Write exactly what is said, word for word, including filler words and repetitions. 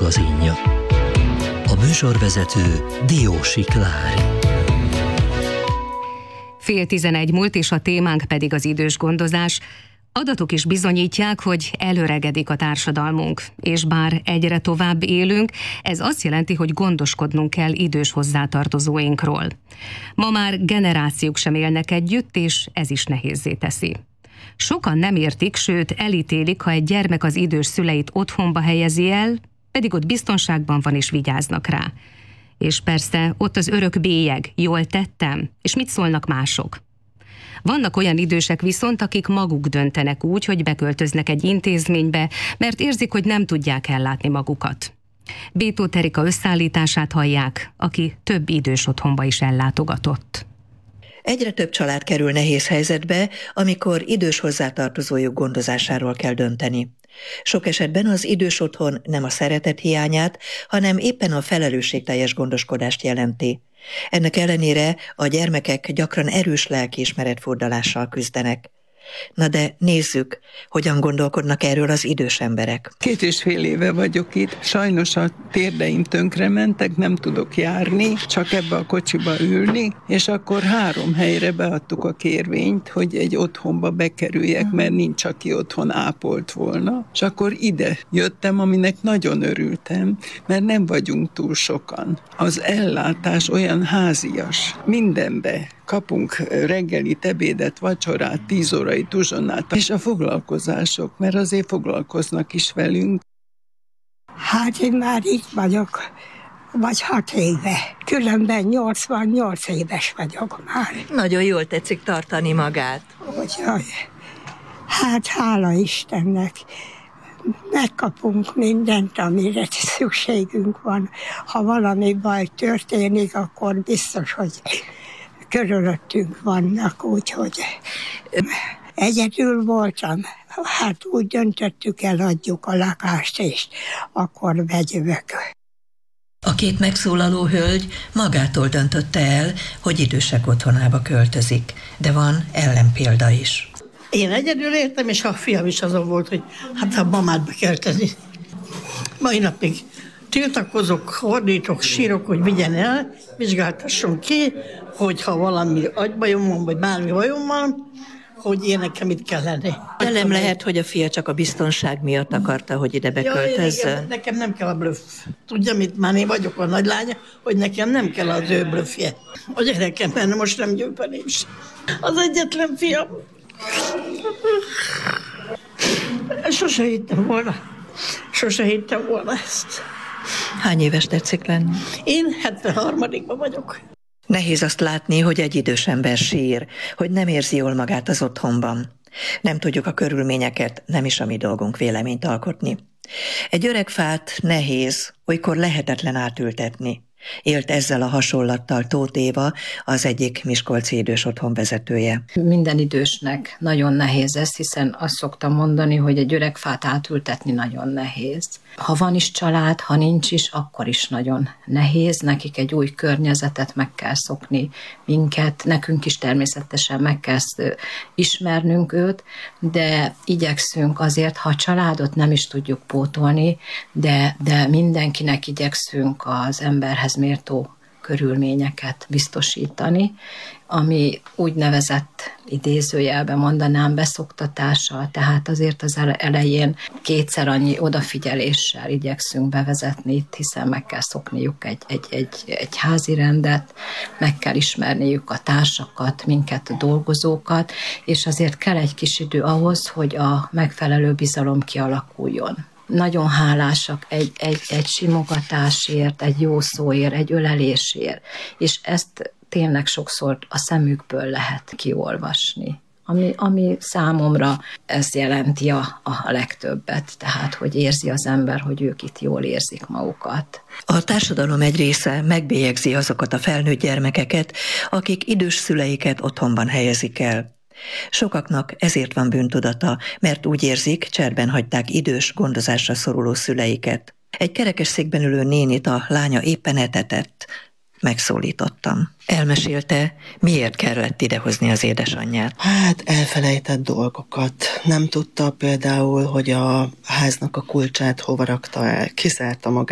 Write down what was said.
magazinja. A műsorvezető Diósi Klári. Fél tizenegy múlt, és a témánk pedig az idős gondozás. Adatok is bizonyítják, hogy előregedik a társadalmunk, és bár egyre tovább élünk, ez azt jelenti, hogy gondoskodnunk kell idős hozzátartozóinkról. Ma már generációk sem élnek együtt, és ez is nehézzé teszi. Sokan nem értik, sőt elítélik, ha egy gyermek az idős szüleit otthonba helyezi el, pedig ott biztonságban van és vigyáznak rá. És persze ott az örök bélyeg, jól tettem, és mit szólnak mások? Vannak olyan idősek viszont, akik maguk döntenek úgy, hogy beköltöznek egy intézménybe, mert érzik, hogy nem tudják ellátni magukat. Bétó Terika összeállítását hallják, aki több idős otthonba is ellátogatott. Egyre több család kerül nehéz helyzetbe, amikor idős hozzátartozójuk gondozásáról kell dönteni. Sok esetben az idős otthon nem a szeretet hiányát, hanem éppen a felelősségteljes gondoskodást jelenti. Ennek ellenére a gyermekek gyakran erős lelkiismeretfordulással küzdenek. Na de nézzük, hogyan gondolkodnak erről az idős emberek. Két és fél éve vagyok itt, sajnos a térdeim tönkre mentek, nem tudok járni, csak ebbe a kocsiba ülni, és akkor három helyre beadtuk a kérvényt, hogy egy otthonba bekerüljek, mert nincs, aki otthon ápolt volna. És akkor ide jöttem, aminek nagyon örültem, mert nem vagyunk túl sokan. Az ellátás olyan házias, mindenbe. Kapunk reggelit, ebédet, vacsorát, tíz órai uzsonnát, és a foglalkozások, mert azért foglalkoznak is velünk. Hát én már itt vagyok, vagy hat éve. Különben nyolcvannyolc éves vagyok már. Nagyon jól tetszik tartani magát. Úgyhogy, hát hála Istennek, megkapunk mindent, amire szükségünk van. Ha valami baj történik, akkor biztos, hogy körülöttünk vannak, úgyhogy egyedül voltam. Hát úgy döntöttük, eladjuk a lakást, és akkor bejövök. A két megszólaló hölgy magától döntötte el, hogy idősek otthonába költözik, de van ellenpélda is. Én egyedül éltem, és a fiam is azon volt, hogy hát a mamát beköltözni. Mai napig tiltakozok, hordítok, sírok, hogy vigyen el, vizsgáltasson ki, hogyha valami agybajom van, vagy bármi bajom van, hogy én nekem itt kell lenni. De nem lehet, hogy a fia csak a biztonság miatt akarta, hogy ide beköltözzön. Ja, nekem nem kell a blöff. Tudja, mit már én vagyok a nagylánya, hogy nekem nem kell az ő blöffje. A gyerekem, mert most nem győpeném sem. Az egyetlen fiam. Sose hittem volna. Sose hittem volna ezt. Hány éves tetszik lenni? Én hetvenharmadikban vagyok. Nehéz azt látni, hogy egy idős ember sír, hogy nem érzi jól magát az otthonban. Nem tudjuk a körülményeket, nem is a mi dolgunk véleményt alkotni. Egy öreg fát nehéz, olykor lehetetlen átültetni. Élt ezzel a hasonlattal Tóth Éva, az egyik miskolci idős otthon vezetője. Minden idősnek nagyon nehéz ez, hiszen azt szoktam mondani, hogy egy öreg fát átültetni nagyon nehéz. Ha van is család, ha nincs is, akkor is nagyon nehéz. Nekik egy új környezetet meg kell szokni minket, nekünk is természetesen meg kell ismernünk őt, de igyekszünk azért, ha a családot nem is tudjuk pótolni, de, de mindenkinek igyekszünk az emberhez méltó körülményeket biztosítani, ami úgynevezett idézőjelben mondanám beszoktatással, tehát azért az elején kétszer annyi odafigyeléssel igyekszünk bevezetni itt, hiszen meg kell szokniuk egy, egy, egy, egy házi rendet, meg kell ismerniük a társakat, minket, a dolgozókat, és azért kell egy kis idő ahhoz, hogy a megfelelő bizalom kialakuljon. Nagyon hálásak egy, egy, egy simogatásért, egy jó szóért, egy ölelésért, és ezt tényleg sokszor a szemükből lehet kiolvasni. Ami, ami számomra ez jelenti a, a legtöbbet, tehát hogy érzi az ember, hogy ők itt jól érzik magukat. A társadalom egy része megbélyegzi azokat a felnőtt gyermekeket, akik idős szüleiket otthonban helyezik el. Sokaknak ezért van bűntudata, mert úgy érzik, cserben hagyták idős, gondozásra szoruló szüleiket. Egy kerekesszékben ülő nénit a lánya éppen etetett. Megszólítottam. Elmesélte, miért kellett idehozni az édesanyját. Hát elfelejtett dolgokat. Nem tudta például, hogy a háznak a kulcsát hova rakta el. Kiszárta magát